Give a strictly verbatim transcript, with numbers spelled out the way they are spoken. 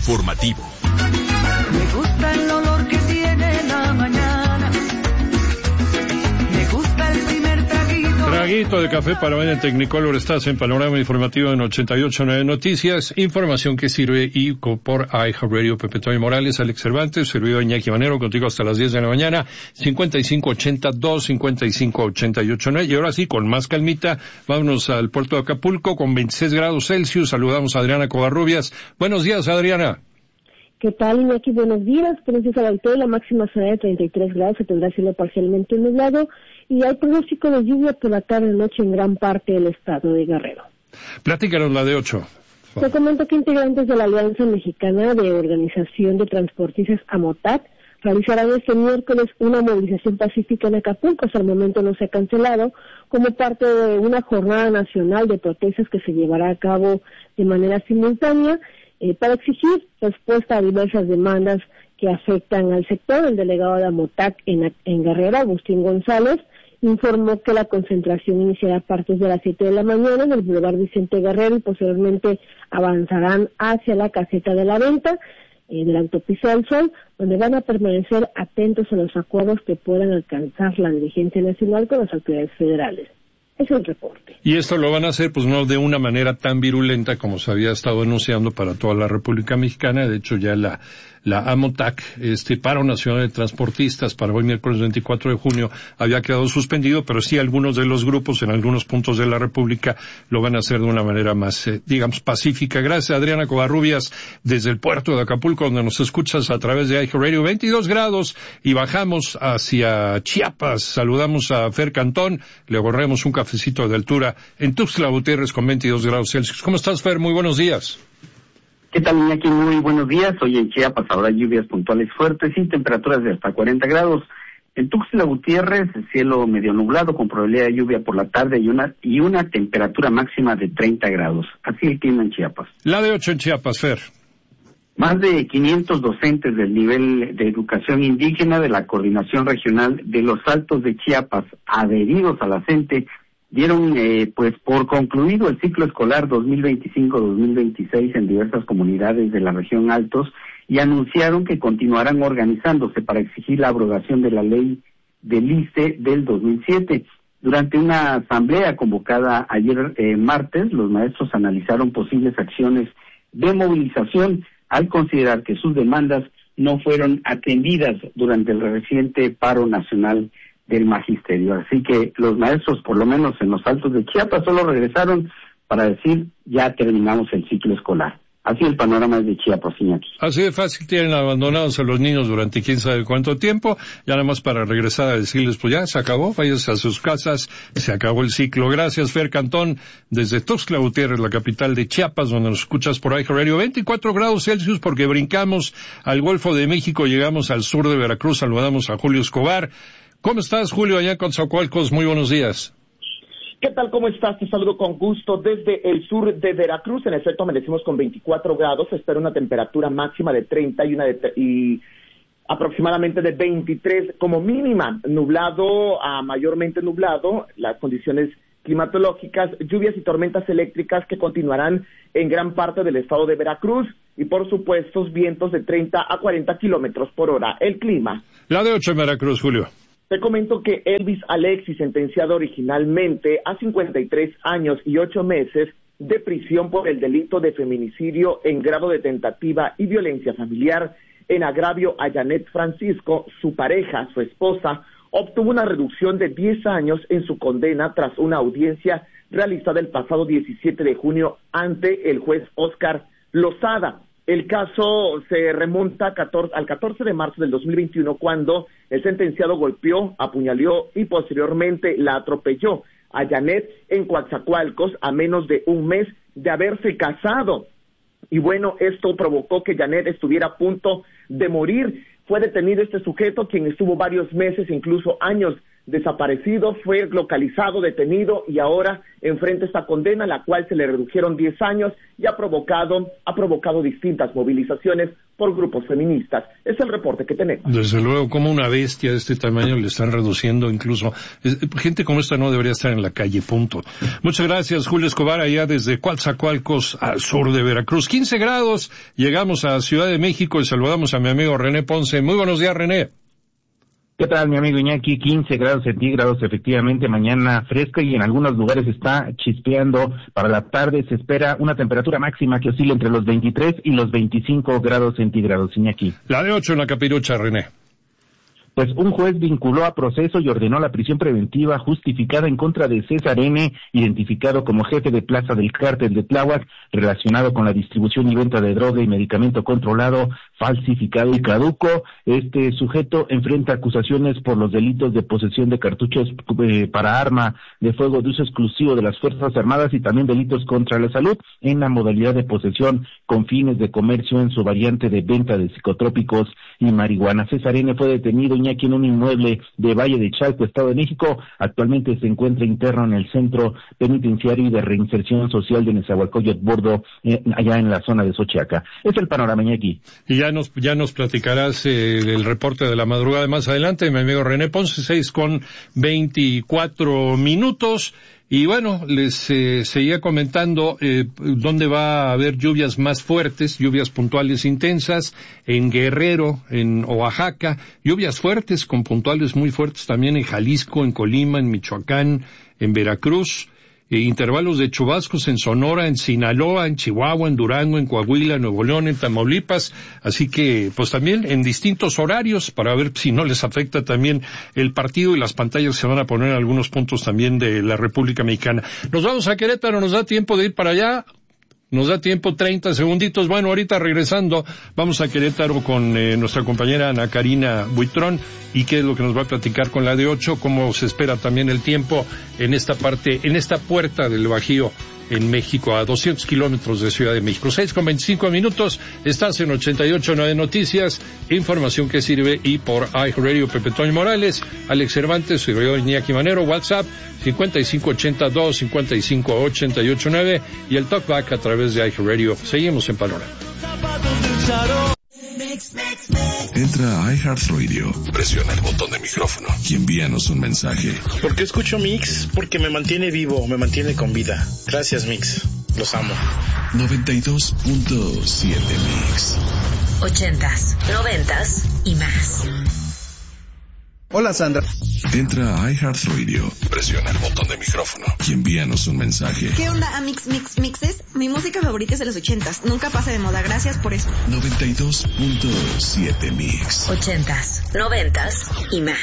informativo. Me gusta el olor que tiene la mañana. Me gusta el primer traguito. Traguito de café para mañana. Tecnicolor, estás en Panorama Informativo en ochenta y ocho punto nueve Noticias. Información que sirve y por iHeartRadio. Pepe Toño Morales, Alex Cervantes, servidor Iñaki Manero, contigo hasta las diez de la mañana. cincuenta y cinco ochenta y dos, cincuenta y cinco ochenta y ocho nueve. Y ahora sí, con más calmita, vámonos al puerto de Acapulco con veintiséis grados Celsius. Saludamos a Adriana Covarrubias. Buenos días, Adriana. ¿Qué tal, Iñaki? Buenos días. Buenos al autor. La máxima será de treinta y tres grados. Se tendrá cielo parcialmente nublado. Y hay pronóstico de lluvia por la tarde y noche en gran parte del estado de Guerrero. Platícanos la de ocho. Te comento que integrantes de la Alianza Mexicana de Organización de Transportistas AMOTAC realizarán este miércoles una movilización pacífica en Acapulco. Hasta el momento no se ha cancelado, como parte de una jornada nacional de protestas que se llevará a cabo de manera simultánea eh, para exigir respuesta a diversas demandas que afectan al sector. El delegado de AMOTAC en, en Guerrero, Agustín González, informó que la concentración iniciará a partir de las siete de la mañana en el Boulevard Vicente Guerrero y posteriormente avanzarán hacia la caseta de la venta eh, de la autopista del Sol, donde van a permanecer atentos a los acuerdos que puedan alcanzar la dirigencia nacional con las autoridades federales. Ese es el reporte. Y esto lo van a hacer, pues no de una manera tan virulenta como se había estado anunciando para toda la República Mexicana. De hecho, ya la la AMOTAC, este paro nacional de transportistas para hoy miércoles veinticuatro de junio, había quedado suspendido, pero sí algunos de los grupos en algunos puntos de la República lo van a hacer de una manera más, eh, digamos, pacífica. Gracias, Adriana Covarrubias, desde el puerto de Acapulco, donde nos escuchas a través de iHeartRadio. veintidós grados y bajamos hacia Chiapas. Saludamos a Fer Cantón, le ahorremos un cafecito de altura en Tuxtla Gutiérrez con veintidós grados Celsius. ¿Cómo estás, Fer? Muy buenos días. ¿Qué tal, Iñaki? Muy buenos días. Hoy en Chiapas habrá lluvias puntuales fuertes y temperaturas de hasta cuarenta grados. En Tuxtla Gutiérrez, cielo medio nublado con probabilidad de lluvia por la tarde y una y una temperatura máxima de treinta grados. Así el clima en Chiapas. La de ocho en Chiapas, Fer. Más de quinientos docentes del nivel de educación indígena de la Coordinación Regional de los Altos de Chiapas, adheridos a la CENTE, dieron eh, pues por concluido el ciclo escolar dos mil veinticinco dos mil veintiséis en diversas comunidades de la región Altos y anunciaron que continuarán organizándose para exigir la abrogación de la ley del I C E del dos mil siete. Durante una asamblea convocada ayer eh, martes, los maestros analizaron posibles acciones de movilización al considerar que sus demandas no fueron atendidas durante el reciente paro nacional del magisterio. Así que los maestros, por lo menos en los Altos de Chiapas, solo regresaron para decir ya terminamos el ciclo escolar. Así el panorama es de Chiapas, Iñaki. Así de fácil, tienen abandonados a los niños durante quién sabe cuánto tiempo, ya nada más para regresar a decirles, pues ya se acabó, váyanse a sus casas, se acabó el ciclo. Gracias, Fer Cantón, desde Tuxtla Gutiérrez, la capital de Chiapas, donde nos escuchas por iHeartRadio. veinticuatro grados Celsius porque brincamos al Golfo de México, llegamos al sur de Veracruz, saludamos a Julio Escobar. ¿Cómo estás, Julio, allá en Coatzacoalcos? Muy buenos días. ¿Qué tal? ¿Cómo estás? Te saludo con gusto desde el sur de Veracruz. En efecto, amanecimos con veinticuatro grados. Se espera una temperatura máxima de treinta y una de y aproximadamente de veintitrés como mínima. Nublado a mayormente nublado. Las condiciones climatológicas, lluvias y tormentas eléctricas que continuarán en gran parte del estado de Veracruz. Y por supuesto, vientos de treinta a cuarenta kilómetros por hora. El clima. La de ocho en Veracruz, Julio. Te comento que Elvis Alexis, sentenciado originalmente a cincuenta y tres años y ocho meses de prisión por el delito de feminicidio en grado de tentativa y violencia familiar en agravio a Janet Francisco, su pareja, su esposa, obtuvo una reducción de diez años en su condena tras una audiencia realizada el pasado diecisiete de junio ante el juez Óscar Lozada. El caso se remonta al catorce de marzo del dos mil veintiuno, cuando el sentenciado golpeó, apuñaló y posteriormente la atropelló a Janet en Coatzacoalcos a menos de un mes de haberse casado. Y bueno, esto provocó que Janet estuviera a punto de morir. Fue detenido este sujeto, quien estuvo varios meses, incluso años, desaparecido, fue localizado, detenido y ahora enfrenta esta condena, la cual se le redujeron diez años y ha provocado, ha provocado distintas movilizaciones por grupos feministas. Es el reporte que tenemos. Desde luego, como una bestia de este tamaño le están reduciendo incluso. Gente como esta no debería estar en la calle, punto. Muchas gracias, Julio Escobar, allá desde Coatzacoalcos, al sur de Veracruz. quince grados, llegamos a Ciudad de México y saludamos a mi amigo René Ponce. Muy buenos días, René. ¿Qué tal, mi amigo Iñaki? quince grados centígrados, efectivamente, mañana fresca y en algunos lugares está chispeando. Para la tarde se espera una temperatura máxima que oscila entre los veintitrés y los veinticinco grados centígrados, Iñaki. La de ocho en la capirucha, René. Pues un juez vinculó a proceso y ordenó la prisión preventiva justificada en contra de César N., identificado como jefe de plaza del cártel de Tláhuac, relacionado con la distribución y venta de droga y medicamento controlado, falsificado y caduco. Este sujeto enfrenta acusaciones por los delitos de posesión de cartuchos eh, para arma de fuego de uso exclusivo de las Fuerzas Armadas y también delitos contra la salud en la modalidad de posesión con fines de comercio en su variante de venta de psicotrópicos y marihuana. César N. fue detenido aquí en un inmueble de Valle de Chalco, Estado de México. Actualmente se encuentra interno en el Centro Penitenciario y de Reinserción Social de Nezahualcóyotl Bordo, eh, allá en la zona de Xochiaca. Es el panorama, aquí. Y ya nos ya nos platicarás eh, el reporte de la madrugada más adelante, mi amigo René Ponce, seis con veinticuatro minutos. Y bueno, les eh, seguía comentando eh, dónde va a haber lluvias más fuertes, lluvias puntuales intensas, en Guerrero, en Oaxaca, lluvias fuertes con puntuales muy fuertes también en Jalisco, en Colima, en Michoacán, en Veracruz, eh, intervalos de chubascos en Sonora, en Sinaloa, en Chihuahua, en Durango, en Coahuila, en Nuevo León, en Tamaulipas, así que pues también en distintos horarios para ver si no les afecta también el partido y las pantallas se van a poner en algunos puntos también de la República Mexicana. Nos vamos a Querétaro, nos da tiempo de ir para allá. Nos da tiempo, treinta segunditos. Bueno, ahorita regresando, vamos a Querétaro con eh, nuestra compañera Ana Karina Buitrón. ¿Y qué es lo que nos va a platicar con la de ocho? Cómo se espera también el tiempo en esta parte, en esta puerta del Bajío en México, a doscientos kilómetros de Ciudad de México. seis con veinticinco minutos, estás en ochenta y ocho punto nueve Noticias, información que sirve, y por iHeartRadio, Pepe Toño Morales, Alex Cervantes, soy yo, Iñaki Manero, WhatsApp cincuenta y cinco ochenta y dos cincuenta y cinco ochenta y ocho nueve y el talkback a través de iHeartRadio. Seguimos en Panorama. Entra a iHeartRadio, presiona el botón de micrófono y envíanos un mensaje. ¿Por qué escucho Mix? Porque me mantiene vivo, me mantiene con vida. Gracias, Mix. Los amo. noventa y dos punto siete Mix. Ochentas, noventas y más. Hola, Sandra. Entra a iHeartRadio, presiona el botón de micrófono y envíanos un mensaje. ¿Qué onda, Mix Mix Mixes? Mi música favorita es de los ochentas. Nunca pasa de moda. Gracias por eso. noventa y dos punto siete Mix. Ochentas, noventas y más.